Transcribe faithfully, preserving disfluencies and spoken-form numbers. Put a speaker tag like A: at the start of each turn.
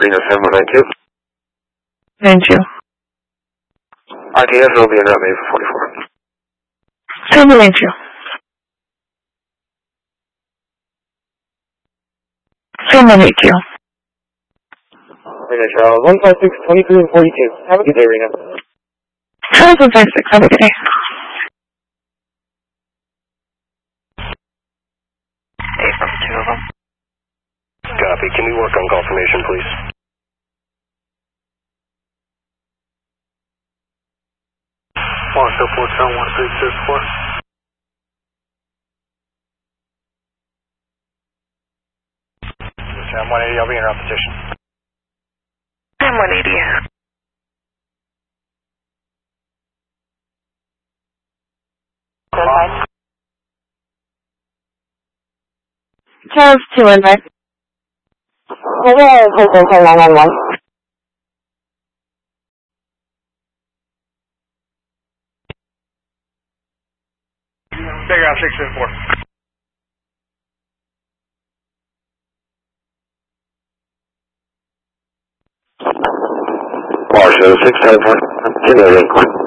A: Reno seven one nine two.
B: Thank you.
A: R T S will be in route May for forty-four.
B: seven one two. seven one eight two.
A: Reno Charles, one five six, twenty-three and forty-two. Have a good day, Reno.
B: Charles one five six, have a good day.
C: Eight from two of them.
D: Copy. Can we work on confirmation, please?
E: One two four seven one three six four.
D: M one eighty, I'll be in route position.
C: M one eighty.
B: Charles two one five.
D: Figure out six two four.
A: Marshall six seven four. Continue.